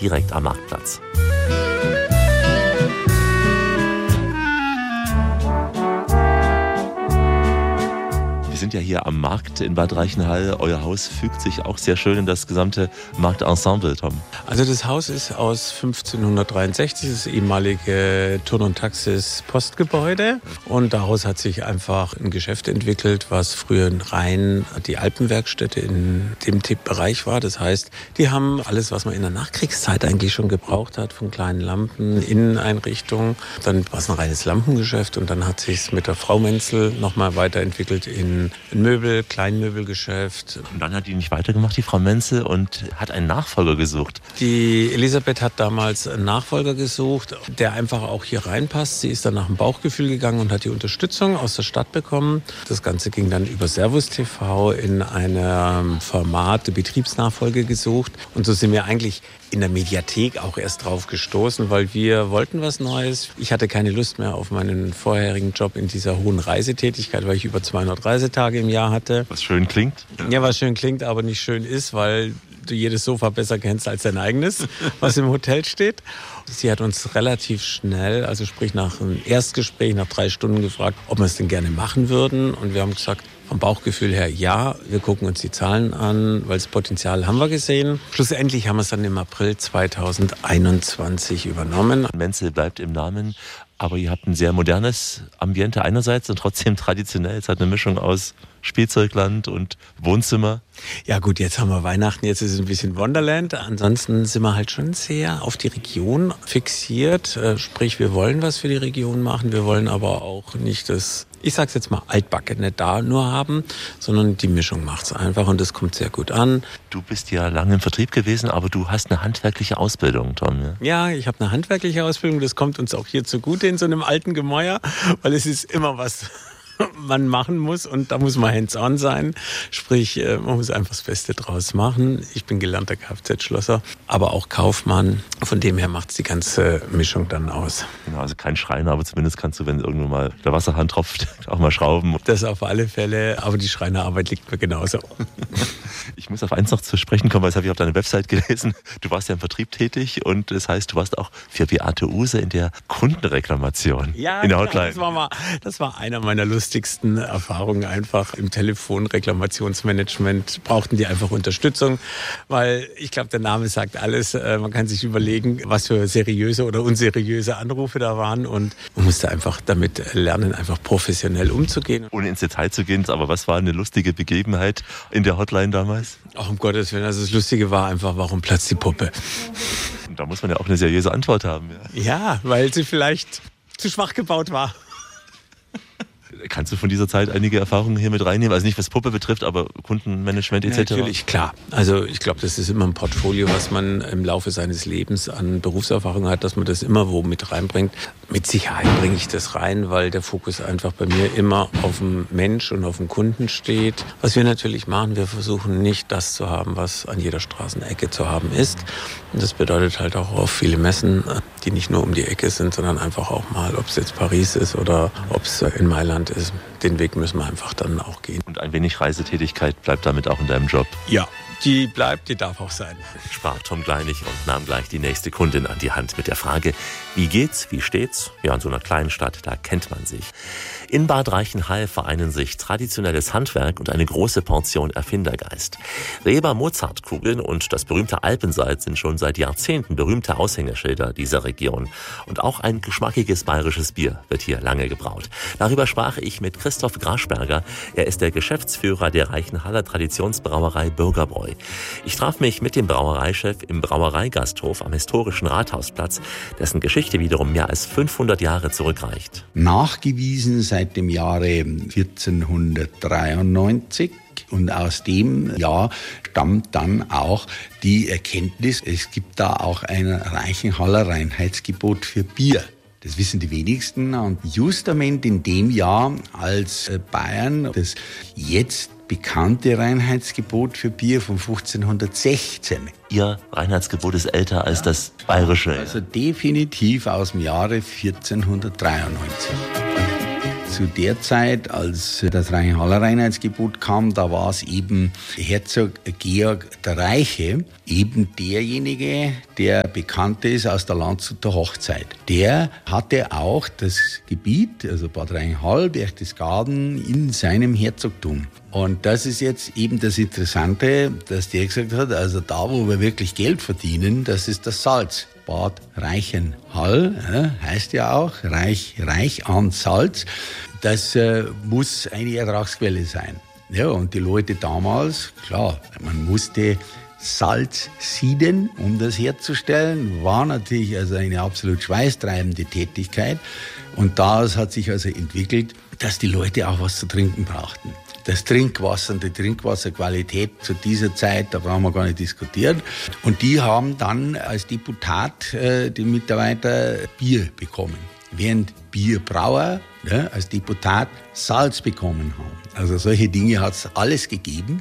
direkt am Marktplatz. Wir sind ja hier am Markt in Bad Reichenhall. Euer Haus fügt sich auch sehr schön in das gesamte Marktensemble, Tom. Also das Haus ist aus 1563, das ehemalige Turn und Taxis Postgebäude. Und daraus hat sich einfach ein Geschäft entwickelt, was früher rein die Alpenwerkstätte in dem Bereich war. Das heißt, die haben alles, was man in der Nachkriegszeit eigentlich schon gebraucht hat, von kleinen Lampen, Inneneinrichtungen. Dann war es ein reines Lampengeschäft und dann hat sich es mit der Frau Menzel nochmal weiterentwickelt in ein Kleinmöbelgeschäft. Und dann hat die nicht weitergemacht, die Frau Menzel, und hat einen Nachfolger gesucht. Die Elisabeth hat damals einen Nachfolger gesucht, der einfach auch hier reinpasst. Sie ist dann nach dem Bauchgefühl gegangen und hat die Unterstützung aus der Stadt bekommen. Das Ganze ging dann über Servus TV in einem Format der Betriebsnachfolge gesucht. Und so sind wir eigentlich in der Mediathek auch erst drauf gestoßen, weil wir wollten was Neues. Ich hatte keine Lust mehr auf meinen vorherigen Job in dieser hohen Reisetätigkeit, weil ich über 200 Reisetage im Jahr hatte. Was schön klingt. Ja, was schön klingt, aber nicht schön ist, weil du jedes Sofa besser kennst als dein eigenes, was im Hotel steht. Sie hat uns relativ schnell, also sprich nach einem Erstgespräch, nach 3 Stunden gefragt, ob wir es denn gerne machen würden. Und wir haben gesagt, vom Bauchgefühl her, ja, wir gucken uns die Zahlen an, weil das Potenzial haben wir gesehen. Schlussendlich haben wir es dann im April 2021 übernommen. Menzel bleibt im Namen, aber ihr habt ein sehr modernes Ambiente einerseits und trotzdem traditionell. Es hat eine Mischung aus Spielzeugland und Wohnzimmer. Ja gut, jetzt haben wir Weihnachten, jetzt ist es ein bisschen Wonderland. Ansonsten sind wir halt schon sehr auf die Region fixiert. Sprich, wir wollen was für die Region machen, wir wollen aber auch nicht das, ich sag's jetzt mal, altbackene da nur haben, sondern die Mischung macht's einfach und das kommt sehr gut an. Du bist ja lange im Vertrieb gewesen, aber du hast eine handwerkliche Ausbildung, Tom. Ja, ich habe eine handwerkliche Ausbildung, das kommt uns auch hier zugute in so einem alten Gemäuer, weil es ist immer was man machen muss und da muss man hands-on sein. Sprich, man muss einfach das Beste draus machen. Ich bin gelernter Kfz-Schlosser, aber auch Kaufmann. Von dem her macht es die ganze Mischung dann aus. Genau, also kein Schreiner, aber zumindest kannst du, wenn irgendwo mal der Wasserhahn tropft, auch mal schrauben. Das auf alle Fälle, aber die Schreinerarbeit liegt mir genauso. Ich muss auf eins noch zu sprechen kommen, weil das habe ich auf deiner Website gelesen. Du warst ja im Vertrieb tätig und das heißt, du warst auch für Beate Uhse in der Kundenreklamation in der Hotline. Das war einer meiner lustigsten Erfahrungen einfach im Telefonreklamationsmanagement. Brauchten die einfach Unterstützung, weil ich glaube, der Name sagt alles. Man kann sich überlegen, was für seriöse oder unseriöse Anrufe da waren und man musste einfach damit lernen, einfach professionell umzugehen. Ohne ins Detail zu gehen, aber was war eine lustige Begebenheit in der Hotline damals? Ach, um Gottes Willen, also das Lustige war einfach, warum platzt die Puppe? Und da muss man ja auch eine seriöse Antwort haben. Ja, weil sie vielleicht zu schwach gebaut war. Kannst du von dieser Zeit einige Erfahrungen hier mit reinnehmen? Also nicht was Puppe betrifft, aber Kundenmanagement etc.? Ja, natürlich, klar. Also ich glaube, das ist immer ein Portfolio, was man im Laufe seines Lebens an Berufserfahrung hat, dass man das immer wo mit reinbringt. Mit Sicherheit bringe ich das rein, weil der Fokus einfach bei mir immer auf dem Mensch und auf dem Kunden steht. Was wir natürlich machen, wir versuchen nicht das zu haben, was an jeder Straßenecke zu haben ist. Und das bedeutet halt auch auf viele Messen, die nicht nur um die Ecke sind, sondern einfach auch mal, ob es jetzt Paris ist oder ob es in Mailand ist. Den Weg müssen wir einfach dann auch gehen. Und ein wenig Reisetätigkeit bleibt damit auch in deinem Job? Ja, die bleibt, die darf auch sein. Sprach Tom Gleinig und nahm gleich die nächste Kundin an die Hand mit der Frage, wie geht's, wie steht's? Ja, in so einer kleinen Stadt, da kennt man sich. In Bad Reichenhall vereinen sich traditionelles Handwerk und eine große Portion Erfindergeist. Reber-Mozart-Kugeln und das berühmte Alpensalz sind schon seit Jahrzehnten berühmte Aushängeschilder dieser Region. Und auch ein geschmackiges bayerisches Bier wird hier lange gebraut. Darüber sprach ich mit Christoph Graschberger. Er ist der Geschäftsführer der Reichenhaller Traditionsbrauerei Bürgerbräu. Ich traf mich mit dem Brauereichef im Brauereigasthof am historischen Rathausplatz, dessen Geschichte wiederum mehr als 500 Jahre zurückreicht. Nachgewiesen seit dem Jahre 1493. Und aus dem Jahr stammt dann auch die Erkenntnis, es gibt da auch ein Reichenhaller Reinheitsgebot für Bier. Das wissen die wenigsten. Und justament in dem Jahr, als Bayern das jetzt bekannte Reinheitsgebot für Bier von 1516. Ihr Reinheitsgebot ist älter als das bayerische. Also definitiv aus dem Jahre 1493. zu der Zeit, als das Reichenhaller Reinheitsgebot kam, da war es eben Herzog Georg der Reiche, eben derjenige, der bekannt ist aus der Landshuter Hochzeit. Der hatte auch das Gebiet, also Bad Reichenhall, Berchtesgaden, in seinem Herzogtum. Und das ist jetzt eben das Interessante, dass der gesagt hat, also da, wo wir wirklich Geld verdienen, das ist das Salz. Bad Reichenhall, heißt ja auch, reich an Salz. Das muss eine Ertragsquelle sein. Ja, und die Leute damals, klar, man musste Salz sieden, um das herzustellen, war natürlich also eine absolut schweißtreibende Tätigkeit. Und daraus hat sich also entwickelt, dass die Leute auch was zu trinken brauchten. Das Trinkwasser und die Trinkwasserqualität zu dieser Zeit, da brauchen wir gar nicht diskutieren. Und die haben dann als Deputat die Mitarbeiter Bier bekommen, während Bierbrauer als Deputat Salz bekommen haben. Also solche Dinge hat es alles gegeben.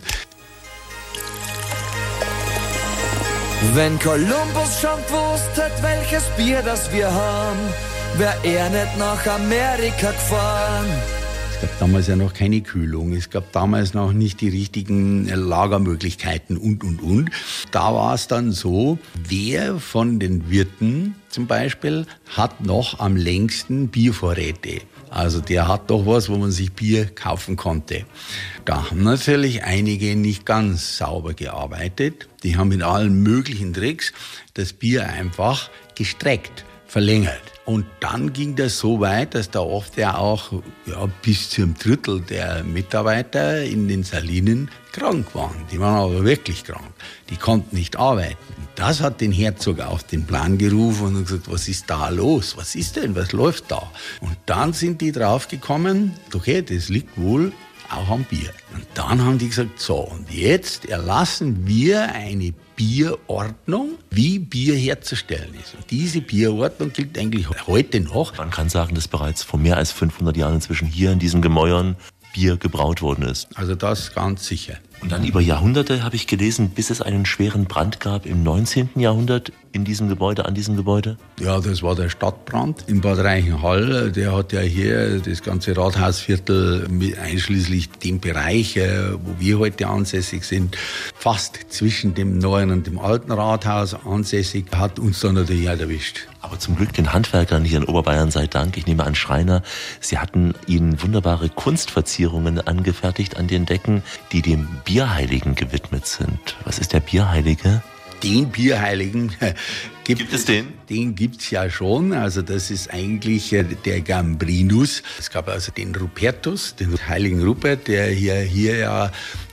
Wenn Kolumbus schon gewusst hat, welches Bier das wir haben, wär er nicht nach Amerika gefahren. Es gab damals ja noch keine Kühlung, es gab damals noch nicht die richtigen Lagermöglichkeiten und. Da war es dann so, wer von den Wirten zum Beispiel hat noch am längsten Biervorräte. Also der hat doch was, wo man sich Bier kaufen konnte. Da haben natürlich einige nicht ganz sauber gearbeitet. Die haben mit allen möglichen Tricks das Bier einfach gestreckt, verlängert. Und dann ging das so weit, dass da oft ja auch bis zum Drittel der Mitarbeiter in den Salinen krank waren. Die waren aber wirklich krank. Die konnten nicht arbeiten. Das hat den Herzog auf den Plan gerufen und gesagt, was ist da los? Was ist denn? Was läuft da? Und dann sind die draufgekommen, okay, das liegt wohl auch am Bier. Und dann haben die gesagt, so, und jetzt erlassen wir eine Bierordnung, wie Bier herzustellen ist. Und diese Bierordnung gilt eigentlich heute noch. Man kann sagen, dass bereits vor mehr als 500 Jahren inzwischen hier in diesen Gemäuern Bier gebraut worden ist. Also das ganz sicher. Und dann über Jahrhunderte habe ich gelesen, bis es einen schweren Brand gab im 19. Jahrhundert in diesem Gebäude, an diesem Gebäude? Ja, das war der Stadtbrand in Bad Reichenhall. Der hat ja hier das ganze Rathausviertel einschließlich dem Bereich, wo wir heute ansässig sind, fast zwischen dem neuen und dem alten Rathaus ansässig, hat uns dann natürlich auch erwischt. Aber zum Glück den Handwerkern hier in Oberbayern sei Dank. Ich nehme an, Schreiner, sie hatten ihnen wunderbare Kunstverzierungen angefertigt an den Decken, die dem Bierheiligen gewidmet sind. Was ist der Bierheilige? Den Bierheiligen Gibt es den? Den gibt's ja schon. Also das ist eigentlich der Gambrinus. Es gab also den Rupertus, den heiligen Rupert, der hier ja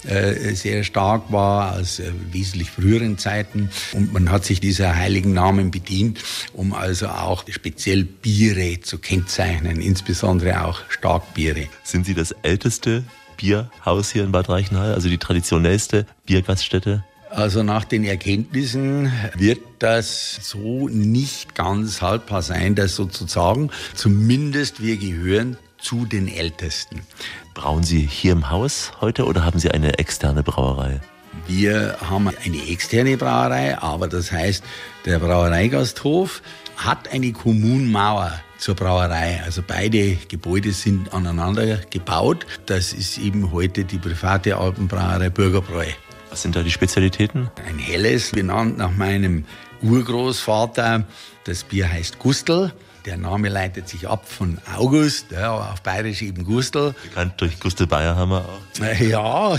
sehr stark war aus wesentlich früheren Zeiten. Und man hat sich dieser heiligen Namen bedient, um also auch speziell Biere zu kennzeichnen, insbesondere auch Starkbiere. Sind Sie das älteste Bierhaus hier in Bad Reichenhall, also die traditionellste Biergaststätte? Also nach den Erkenntnissen wird das so nicht ganz haltbar sein, das sozusagen. Zumindest wir gehören zu den Ältesten. Brauen Sie hier im Haus heute oder haben Sie eine externe Brauerei? Wir haben eine externe Brauerei, aber das heißt, der Brauereigasthof hat eine Kommunmauer zur Brauerei. Also beide Gebäude sind aneinander gebaut. Das ist eben heute die private Alpenbrauerei Bürgerbräu. Was sind da die Spezialitäten? Ein helles, benannt nach meinem Urgroßvater. Das Bier heißt Gustl. Der Name leitet sich ab von August, ja, auf Bayerisch eben Gustl. Bekannt durch Gustl Bayerhammer auch. Ja,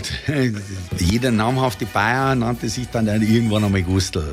jeder namhafte Bayer nannte sich dann irgendwann einmal Gustl.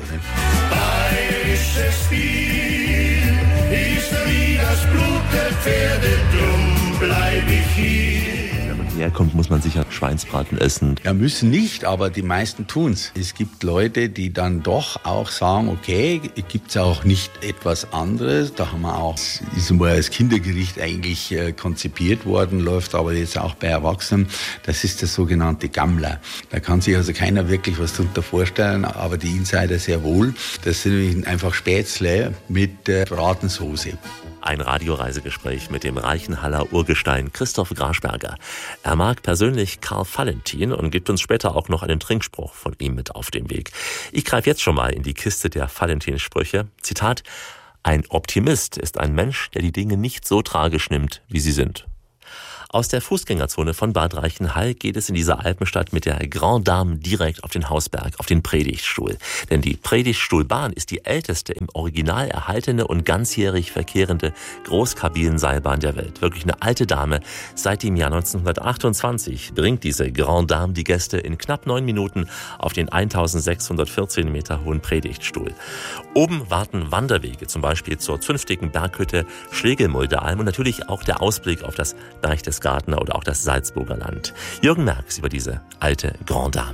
Bayerisches Bier ist wie das Blut der Pferde, drum bleib ich hier. Wenn man hierher kommt, muss man sicher Schweinsbraten essen. Ja, müssen nicht, aber die meisten tun's. Es gibt Leute, die dann doch auch sagen, okay, gibt's auch nicht etwas anderes. Da haben wir auch, ist mal als Kindergericht eigentlich konzipiert worden, läuft aber jetzt auch bei Erwachsenen. Das ist das sogenannte Gammler. Da kann sich also keiner wirklich was darunter vorstellen, aber die Insider sehr wohl. Das sind nämlich einfach Spätzle mit Bratensoße. Ein Radioreisegespräch mit dem Reichenhaller Urgestein Christoph Graschberger. Er mag persönlich Karl Valentin und gibt uns später auch noch einen Trinkspruch von ihm mit auf den Weg. Ich greife jetzt schon mal in die Kiste der Valentin-Sprüche. Zitat: Ein Optimist ist ein Mensch, der die Dinge nicht so tragisch nimmt, wie sie sind. Aus der Fußgängerzone von Bad Reichenhall geht es in dieser Alpenstadt mit der Grand Dame direkt auf den Hausberg, auf den Predigtstuhl. Denn die Predigtstuhlbahn ist die älteste im Original erhaltene und ganzjährig verkehrende Großkabinenseilbahn der Welt. Wirklich eine alte Dame. Seit dem Jahr 1928 bringt diese Grand Dame die Gäste in knapp 9 Minuten auf den 1614 Meter hohen Predigtstuhl. Oben warten Wanderwege, zum Beispiel zur zünftigen Berghütte Schlegelmuldealm und natürlich auch der Ausblick auf das Berchtesgadener oder auch das Salzburger Land. Jürgen Merx über diese alte Grand Dame.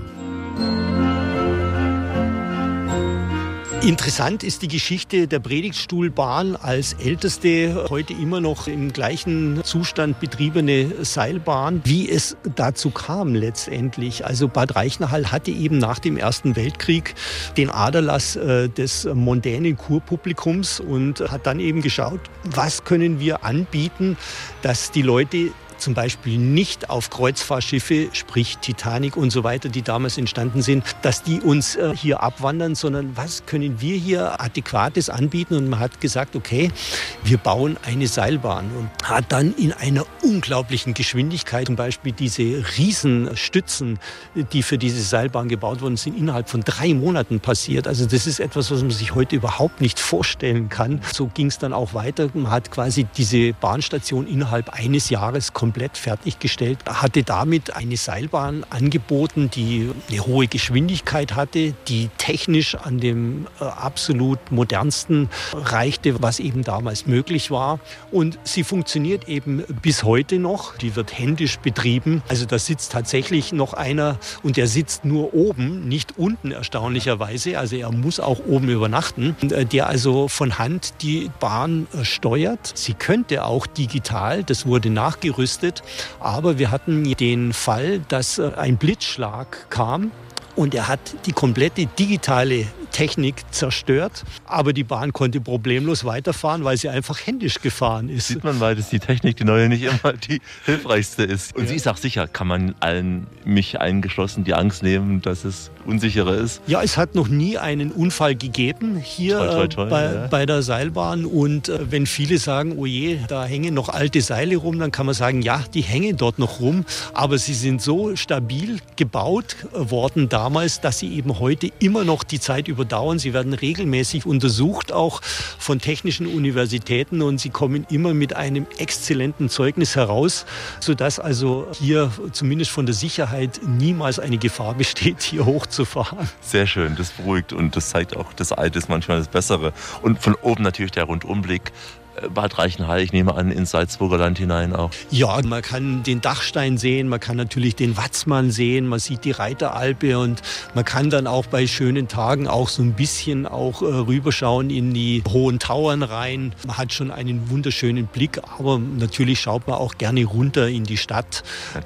Interessant ist die Geschichte der Predigtstuhlbahn als älteste, heute immer noch im gleichen Zustand betriebene Seilbahn, wie es dazu kam letztendlich. Also Bad Reichenhall hatte eben nach dem Ersten Weltkrieg den Aderlass des mondänen Kurpublikums und hat dann eben geschaut, was können wir anbieten, dass die Leute zum Beispiel nicht auf Kreuzfahrtschiffe, sprich Titanic und so weiter, die damals entstanden sind, dass die uns hier abwandern, sondern was können wir hier Adäquates anbieten? Und man hat gesagt, okay, wir bauen eine Seilbahn und hat dann in einer unglaublichen Geschwindigkeit zum Beispiel diese Riesenstützen, die für diese Seilbahn gebaut wurden, sind innerhalb von 3 Monaten passiert. Also das ist etwas, was man sich heute überhaupt nicht vorstellen kann. So ging es dann auch weiter. Man hat quasi diese Bahnstation innerhalb eines Jahres komplett fertiggestellt, hatte damit eine Seilbahn angeboten, die eine hohe Geschwindigkeit hatte, die technisch an dem absolut modernsten reichte, was eben damals möglich war. Und sie funktioniert eben bis heute noch. Die wird händisch betrieben. Also da sitzt tatsächlich noch einer und der sitzt nur oben, nicht unten erstaunlicherweise. Also er muss auch oben übernachten, der also von Hand die Bahn steuert. Sie könnte auch digital, das wurde nachgerüstet. Aber wir hatten den Fall, dass ein Blitzschlag kam und er hat die komplette digitale Technik zerstört, aber die Bahn konnte problemlos weiterfahren, weil sie einfach händisch gefahren ist. Sieht man, weil das die Technik, die neue, nicht immer die hilfreichste ist. Und sie ist auch sicher, kann man allen, mich eingeschlossen, die Angst nehmen, dass es unsicherer ist? Ja, es hat noch nie einen Unfall gegeben hier bei der Seilbahn. Und wenn viele sagen, oh je, da hängen noch alte Seile rum, dann kann man sagen, ja, die hängen dort noch rum, aber sie sind so stabil gebaut worden damals, dass sie eben heute immer noch die Zeit überdauern. Sie werden regelmäßig untersucht, auch von technischen Universitäten, und sie kommen immer mit einem exzellenten Zeugnis heraus, sodass also hier zumindest von der Sicherheit niemals eine Gefahr besteht, hier hochzufahren. Sehr schön, das beruhigt und das zeigt auch, das Alte ist manchmal das Bessere. Und von oben natürlich der Rundumblick. Bad Reichenhall, ich nehme an, ins Salzburger Land hinein auch. Ja, man kann den Dachstein sehen, man kann natürlich den Watzmann sehen, man sieht die Reiteralpe und man kann dann auch bei schönen Tagen auch so ein bisschen auch rüberschauen in die hohen Tauern rein. Man hat schon einen wunderschönen Blick, aber natürlich schaut man auch gerne runter in die Stadt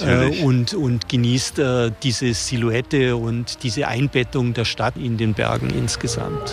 und genießt diese Silhouette und diese Einbettung der Stadt in den Bergen insgesamt.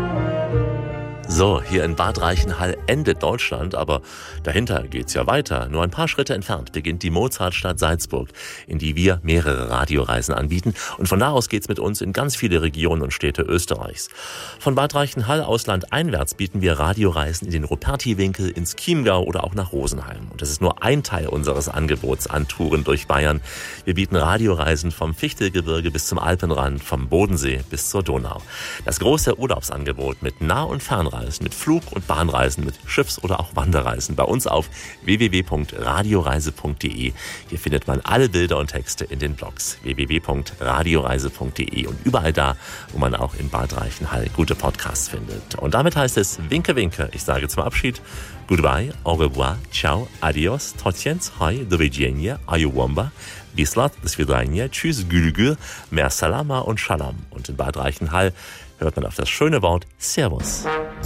So, hier in Bad Reichenhall endet Deutschland, aber dahinter geht's ja weiter. Nur ein paar Schritte entfernt beginnt die Mozartstadt Salzburg, in die wir mehrere Radioreisen anbieten. Und von da aus geht's mit uns in ganz viele Regionen und Städte Österreichs. Von Bad Reichenhall aus landeinwärts bieten wir Radioreisen in den Rupertiwinkel, ins Chiemgau oder auch nach Rosenheim. Und das ist nur ein Teil unseres Angebots an Touren durch Bayern. Wir bieten Radioreisen vom Fichtelgebirge bis zum Alpenrand, vom Bodensee bis zur Donau. Das große Urlaubsangebot mit Nah- und Fernreisen, mit Flug- und Bahnreisen, mit Schiffs- oder auch Wanderreisen. Bei uns auf www.radioreise.de. Hier findet man alle Bilder und Texte in den Blogs. www.radioreise.de und überall da, wo man auch in Bad Reichenhall gute Podcasts findet. Und damit heißt es Winke, Winke. Ich sage zum Abschied Goodbye, au revoir, ciao, adios, tociens, hi, do widzenia, ayuwamba, bislat, do svidania, tschüss, gülgül, mer salama und shalom. Und in Bad Reichenhall hört man auf das schöne Wort Servus.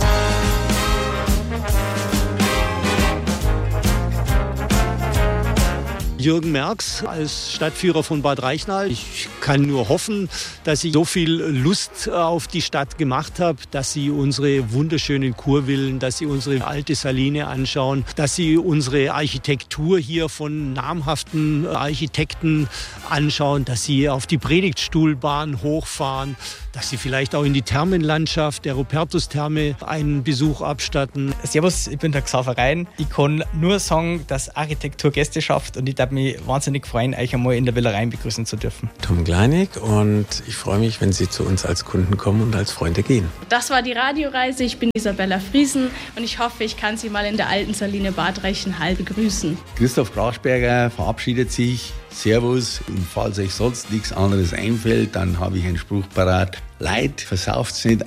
Jürgen Merx als Stadtführer von Bad Reichenhall. Ich kann nur hoffen, dass ich so viel Lust auf die Stadt gemacht habe, dass Sie unsere wunderschönen Kurvillen, dass Sie unsere alte Saline anschauen, dass Sie unsere Architektur hier von namhaften Architekten anschauen, dass Sie auf die Predigtstuhlbahn hochfahren, dass Sie vielleicht auch in die Thermenlandschaft der Rupertus-Therme einen Besuch abstatten. Servus, ich bin der Xaver Rein. Ich kann nur sagen, dass Architektur Gäste schafft und ich darf mich wahnsinnig freuen, euch einmal in der Villa Rhein begrüßen zu dürfen. Tom Kleinig und ich freue mich, wenn Sie zu uns als Kunden kommen und als Freunde gehen. Das war die Radioreise. Ich bin Isabella Friesen und ich hoffe, ich kann Sie mal in der alten Saline Bad Reichenhall begrüßen. Christoph Grachsberger verabschiedet sich. Servus. Und falls euch sonst nichts anderes einfällt, dann habe ich einen Spruch parat. Leid, versauft's nicht